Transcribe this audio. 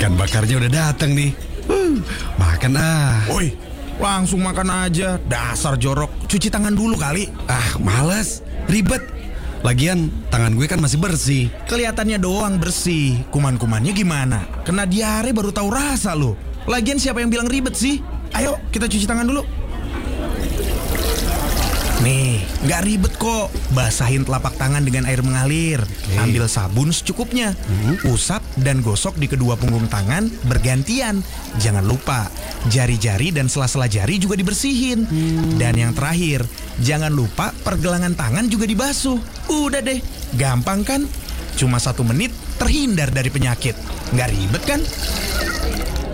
Ikan bakarnya udah datang nih. Makan ah. Woi, langsung makan aja. Dasar jorok. Cuci tangan dulu kali. Ah, males. Ribet. Lagian tangan gue kan masih bersih. Kelihatannya doang bersih. Kuman-kumannya gimana? Kena diare baru tahu rasa lo. Lagian siapa yang bilang ribet sih? Ayo kita cuci tangan dulu. Nih, nggak ribet kok. Basahin telapak tangan dengan air mengalir. Ambil sabun secukupnya. Usap dan gosok di kedua punggung tangan bergantian. Jangan lupa, jari-jari dan sela-sela jari juga dibersihin. Dan yang terakhir, jangan lupa pergelangan tangan juga dibasuh. Udah deh, gampang kan? Cuma 1 menit terhindar dari penyakit. Nggak ribet kan?